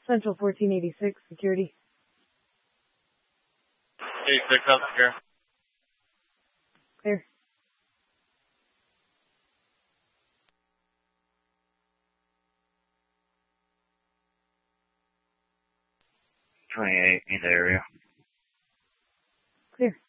Central 1486, security. 86 up here. Clear. .28 in the area. Clear.